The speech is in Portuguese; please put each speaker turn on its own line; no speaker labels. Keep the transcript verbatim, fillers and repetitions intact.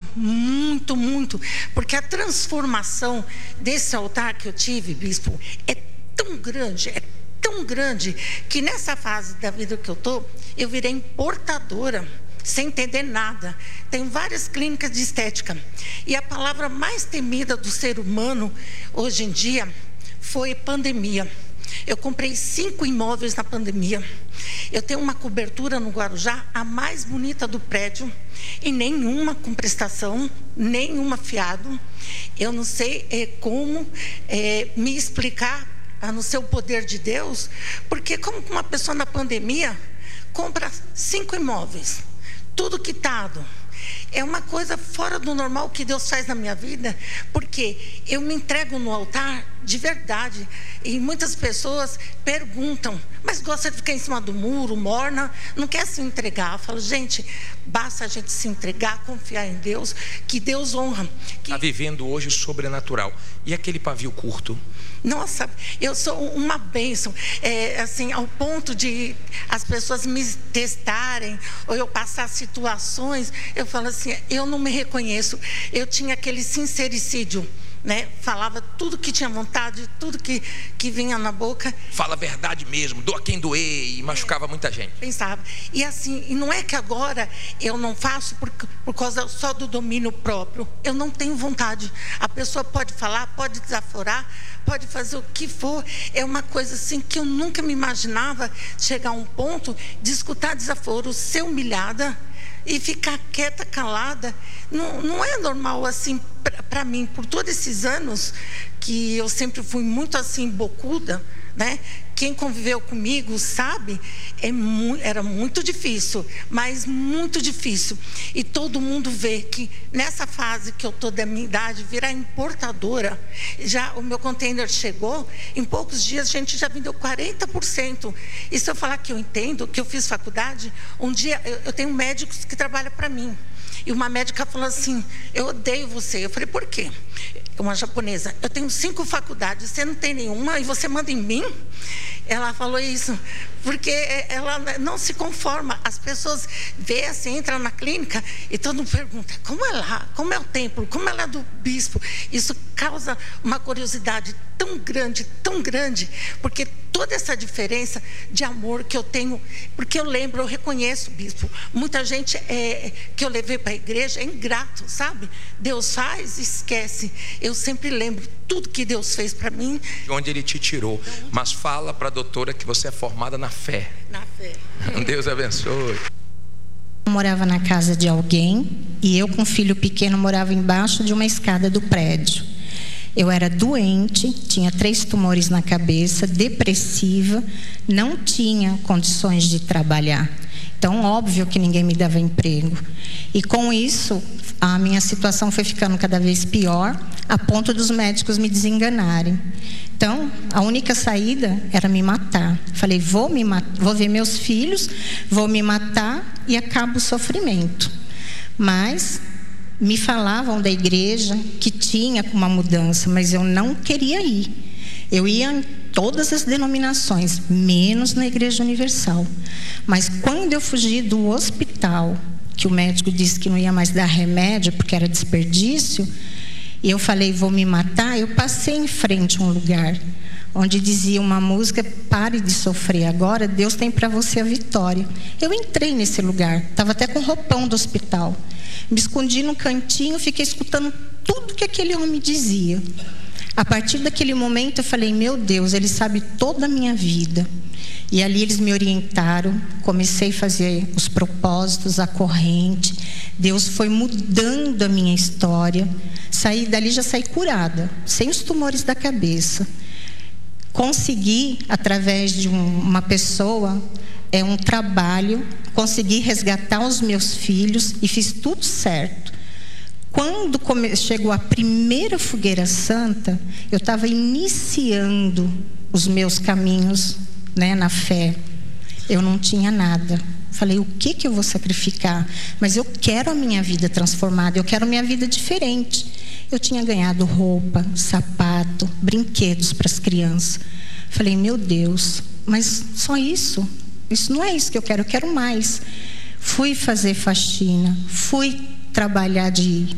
muito, muito, porque a transformação desse altar que eu tive, bispo, é tão grande, é tão grande, que nessa fase da vida que eu estou, eu virei importadora, sem entender nada. Tem várias clínicas de estética, e a palavra mais temida do ser humano, hoje em dia, foi pandemia. Eu comprei cinco imóveis na pandemia. Eu tenho uma cobertura no Guarujá, a mais bonita do prédio, e nenhuma com prestação, nenhuma fiado. Eu não sei é, como é, me explicar, a não ser o poder de Deus, porque como uma pessoa na pandemia compra cinco imóveis, tudo quitado. É uma coisa fora do normal que Deus faz na minha vida, porque eu me entrego no altar de verdade. E muitas pessoas perguntam, mas gosta de ficar em cima do muro, morna, não quer se entregar. Eu falo, gente, basta a gente se entregar, confiar em Deus, que Deus honra.
Está que... vivendo hoje o sobrenatural. E aquele pavio curto?
Nossa, eu sou uma bênção, é, assim, ao ponto de as pessoas me testarem, ou eu passar situações, eu falo assim, eu não me reconheço. Eu tinha aquele sincericídio, né? Falava tudo que tinha vontade, tudo que, que vinha na boca.
Fala a verdade mesmo, doa quem doer, e machucava muita gente.
Pensava, e assim, e não é que agora eu não faço por, por causa só do domínio próprio, eu não tenho vontade. A pessoa pode falar, pode desaforar, pode fazer o que for. É uma coisa assim que eu nunca me imaginava chegar a um ponto de escutar desaforo, ser humilhada e ficar quieta, calada. Não, não é normal assim para mim, por todos esses anos que eu sempre fui muito assim bocuda, né? Quem conviveu comigo sabe, é mu- era muito difícil, mas muito difícil. E todo mundo vê que nessa fase que eu estou da minha idade, virar importadora, já o meu container chegou, em poucos dias a gente já vendeu quarenta por cento. E se eu falar que eu entendo, que eu fiz faculdade, um dia eu, eu tenho médicos que trabalham para mim. E uma médica falou assim, eu odeio você. Eu falei, por quê? Uma japonesa, eu tenho cinco faculdades, você não tem nenhuma e você manda em mim? Ela falou isso, porque ela não se conforma. As pessoas vê assim, entram na clínica e todo mundo pergunta, como é lá? Como é o templo? Como é lá do bispo? Isso causa uma curiosidade tão grande, tão grande, porque toda essa diferença de amor que eu tenho, porque eu lembro, eu reconheço, bispo, muita gente é, que eu levei para a igreja é ingrato, sabe? Deus faz e esquece. Eu sempre lembro tudo que Deus fez para mim.
De onde Ele te tirou. Mas fala para a doutora que você é formada na fé.
Na fé.
Deus abençoe.
Eu morava na casa de alguém e eu com um filho pequeno morava embaixo de uma escada do prédio. Eu era doente, tinha três tumores na cabeça, depressiva, não tinha condições de trabalhar. Então, óbvio que ninguém me dava emprego. E com isso, a minha situação foi ficando cada vez pior, a ponto dos médicos me desenganarem. Então, a única saída era me matar. Falei, vou me matar, vou ver meus filhos, vou me matar e acabo o sofrimento. Mas me falavam da igreja que tinha uma mudança, mas eu não queria ir. Eu ia em todas as denominações, menos na Igreja Universal. Mas quando eu fugi do hospital, que o médico disse que não ia mais dar remédio porque era desperdício, e eu falei, vou me matar, eu passei em frente a um lugar onde dizia uma música, pare de sofrer agora, Deus tem para você a vitória. Eu entrei nesse lugar, estava até com roupão do hospital. Me escondi no cantinho, fiquei escutando tudo que aquele homem dizia. A partir daquele momento eu falei, meu Deus, Ele sabe toda a minha vida. E ali eles me orientaram, comecei a fazer os propósitos, a corrente. Deus foi mudando a minha história. Saí dali, já saí curada, sem os tumores da cabeça. Consegui, através de um, uma pessoa, é um trabalho, consegui resgatar os meus filhos e fiz tudo certo. Quando come, chegou a primeira fogueira santa, eu estava iniciando os meus caminhos, né, na fé. Eu não tinha nada. Falei, o que que eu vou sacrificar? Mas eu quero a minha vida transformada, eu quero a minha vida diferente. Eu tinha ganhado roupa, sapato, brinquedos para as crianças. Falei, meu Deus, mas só isso? Isso não é isso que eu quero, eu quero mais. Fui fazer faxina, fui trabalhar de